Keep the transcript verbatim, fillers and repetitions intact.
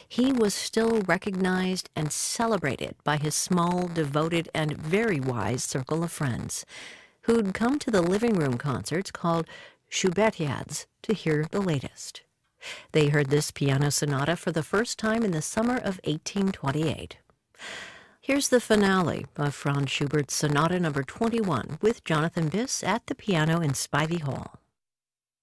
he was still recognized and celebrated by his small, devoted, and very wise circle of friends, who'd come to the living room concerts called Schubertiads to hear the latest. They heard this piano sonata for the first time in the summer of eighteen twenty-eight. Here's the finale of Franz Schubert's Sonata number twenty-one with Jonathan Biss at the piano in Spivey Hall.